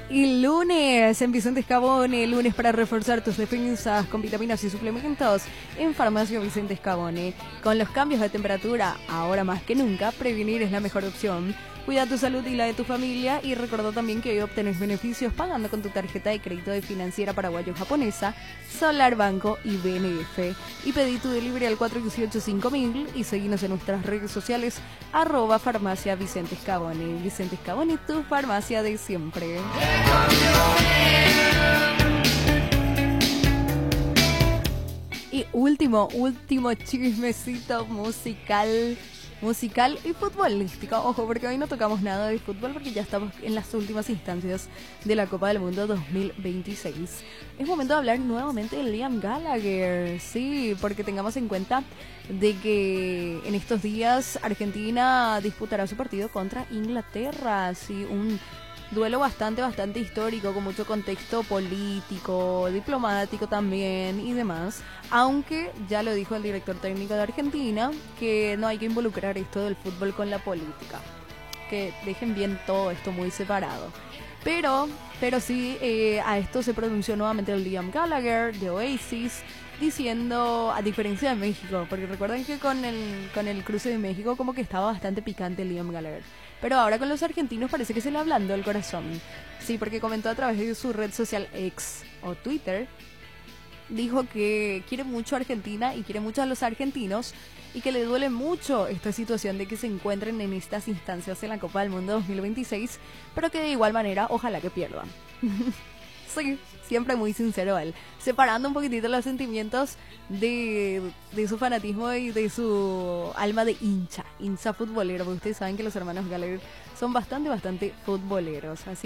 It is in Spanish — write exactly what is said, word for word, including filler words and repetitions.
Y lunes en Vicente Scabone, lunes para reforzar tus defensas con vitaminas y suplementos en Farmacia Vicente Scabone. Con los cambios de temperatura, ahora más que nunca, prevenir es la mejor opción. Cuida tu salud y la de tu familia y recordá también que hoy obtenés beneficios pagando con tu tarjeta de crédito de Financiera Paraguayo-Japonesa, Solar Banco y B N F. Y pedí tu delivery al cuatro uno ocho cinco mil y seguinos en nuestras redes sociales arroba farmacia Vicente Scabone. Vicente Scabone, tu farmacia de siempre. Y último, último chismecito musical. Musical y futbolístico. Ojo, porque hoy no tocamos nada de fútbol porque ya estamos en las últimas instancias de la Copa del Mundo dos mil veintiséis. Es momento de hablar nuevamente de Liam Gallagher. Sí, porque tengamos en cuenta de que en estos días Argentina disputará su partido contra Inglaterra. Sí, un duelo bastante, bastante histórico, con mucho contexto político, diplomático también y demás. Aunque ya lo dijo el director técnico de Argentina, que no hay que involucrar esto del fútbol con la política. Que dejen bien todo esto muy separado. Pero, pero sí, eh, a esto se pronunció nuevamente el Liam Gallagher de Oasis, diciendo, a diferencia de México, porque recuerden que con el, con el cruce de México como que estaba bastante picante Liam Gallagher. Pero ahora con los argentinos parece que se le ablandó el corazón. Sí, porque comentó a través de su red social X o Twitter, dijo que quiere mucho a Argentina y quiere mucho a los argentinos y que le duele mucho esta situación de que se encuentren en estas instancias en la Copa del Mundo dos mil veintiséis, pero que de igual manera ojalá que pierdan. Sí, siempre muy sincero él, separando un poquitito los sentimientos de, de su fanatismo y de su alma de hincha, hincha futbolero, porque ustedes saben que los hermanos Gallagher son bastante, bastante futboleros, así